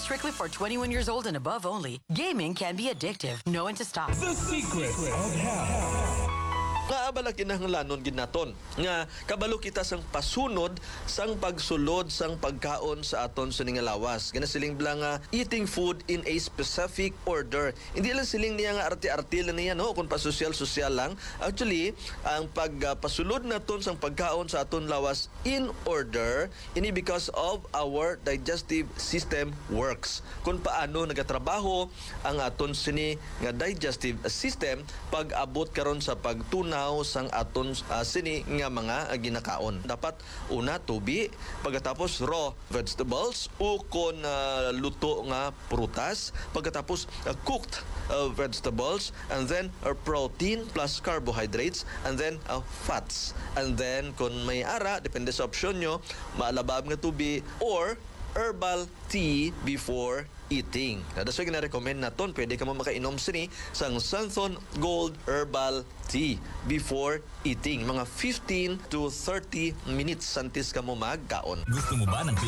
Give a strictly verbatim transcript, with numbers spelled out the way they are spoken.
strictly for twenty-one years old and above only. Gaming can be addictive. Know when to stop. The secret of health. Nga abala kinahanglanon ginaton nga kabalo kita sang pasunod sang pagsulod sang pagkaon sa aton sa lawas. Gana siling blang nga eating food in a specific order. Hindi lang siling niya nga arte-arte lang niya no kung pasosyal-sosyal lang. Actually, ang pagpasulod naton sang pagkaon sa aton lawas in order ini because of our digestive system works. Kung paano nagatrabaho ang aton sini nga digestive system pag abot karon sa pagtuna sang aton uh, sini nga mga uh, ginakaon. Dapat una tubi, pagkatapos raw vegetables o kon uh, luto nga prutas, pagkatapos uh, cooked uh, vegetables, and then uh, protein plus carbohydrates, and then uh, fats. And then kung may ara, depende sa opsyon nyo, maalabab nga tubi or herbal tea before eating. Na that's why gina-recommend naton, pwede ka mo makainom sini sang Santhon Gold Herbal Tea before eating. Mga fifteen to thirty minutes santis ka mo magkaon. Gusto mo ba ng